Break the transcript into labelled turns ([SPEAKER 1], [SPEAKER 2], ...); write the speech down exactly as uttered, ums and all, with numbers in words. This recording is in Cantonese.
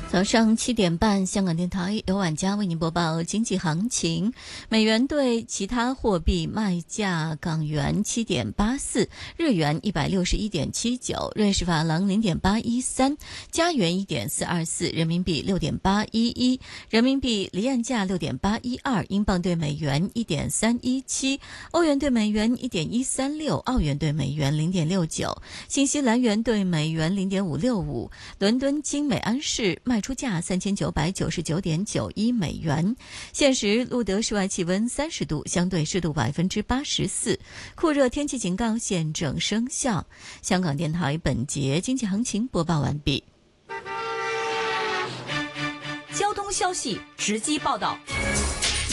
[SPEAKER 1] 早上七点半，香港电台由晚家为您播报经济行情。美元对其他货币卖价：港元七点八四，日元一百六十一点七九，瑞士法郎零点八一三，加元一点四二四，人民币六点八一一，人民币离岸价六点八一二，英镑对美元一点三一七，欧元对美元一点一三六，澳元对美元零点六九，新西兰元对美元零点五六五。伦敦金美安市卖出价三千九百九十九点九一美元。现时录得室外气温三十度，相对湿度百分之八十四，酷热天气警告现正生效。香港电台本节经济行情播报完毕。
[SPEAKER 2] 交通消息直击报道。